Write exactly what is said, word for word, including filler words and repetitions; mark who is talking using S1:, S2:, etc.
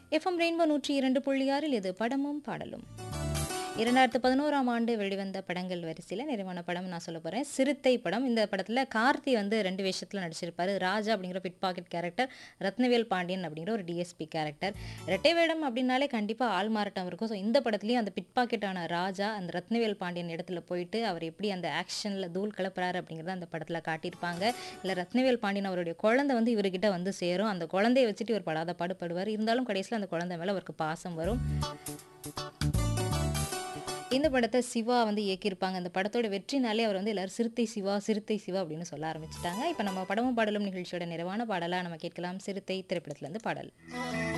S1: FM rainbow நூற்றி இரண்டு புள்ளி ஆறில் இது படமும் பாடலும். இரண்டாயிரத்து பதினோராம் ஆண்டு வெளிவந்த படங்கள் வரிசையில் நிறைவான படம் நான் சொல்ல போகிறேன். சிறுத்தை படம். இந்த படத்தில் கார்த்தி வந்து ரெண்டு வேஷத்தில் நடிச்சிருப்பாரு. ராஜா அப்படிங்கிற bit packet character, Rathnavel Pandian அப்படிங்கிற ஒரு டிஎஸ்பி கேரக்டர். இரட்டை வேடம் அப்படின்னாலே கண்டிப்பாக ஆள் மாறாட்டம் இருக்கும். ஸோ இந்த படத்துலேயும் அந்த பிட் பாக்கெட்டான ராஜா அந்த ரத்னவேல் பாண்டியன் இடத்துல போயிட்டு அவர் எப்படி அந்த ஆக்ஷனில் தூள் கிளப்புறாரு அப்படிங்கிறத அந்த படத்தில் காட்டியிருப்பாங்க. இல்லை ரத்னவேல் பாண்டியன் அவருடைய குழந்தை வந்து இவர்கிட்ட வந்து சேரும். அந்த குழந்தைய வச்சுட்டு இவர் படாத பாடுபடுவார். இருந்தாலும் கடைசியில் அந்த குழந்தை மேலே அவருக்கு பாசம் வரும். இந்த படத்தை சிவா வந்து இயக்கியிருப்பாங்க. அந்த படத்தோட வெற்றினாலே அவர் வந்து எல்லாரும் சிறுத்தை சிவா சிறுத்தை சிவா அப்படின்னு சொல்ல ஆரம்பிச்சிட்டாங்க. இப்போ நம்ம படமும் பாடலும் நிகழ்ச்சியோட நிறைவான பாடலாக நம்ம கேட்கலாம். சிறுத்தை திரைப்படத்துலேருந்து பாடல்.